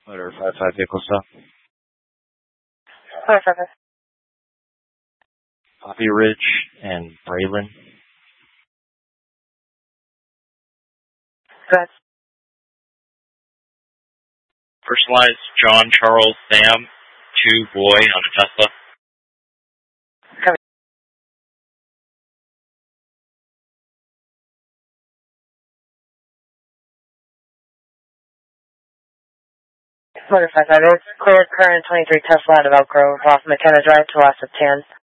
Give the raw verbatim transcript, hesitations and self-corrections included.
Motor five five vehicle stop. Motor five five. Poppy Ridge and Braylon. Go ahead. Personalized John Charles Sam, two boy on a Tesla. Copy. Motor five five. It's cleared current twenty-three Tesla out of Elk Grove off McKenna Drive to west of ten.